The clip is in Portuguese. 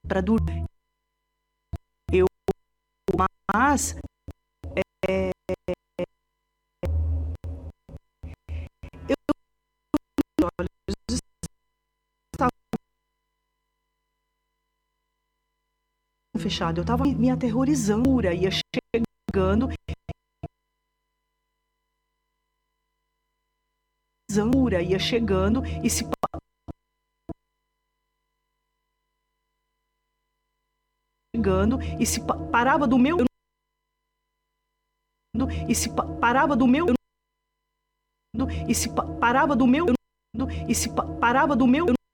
para dormir. Mas eu estava fechado, eu estava me aterrorizando, ia chegando e se parava do meu e se parava do meu e se parava do meu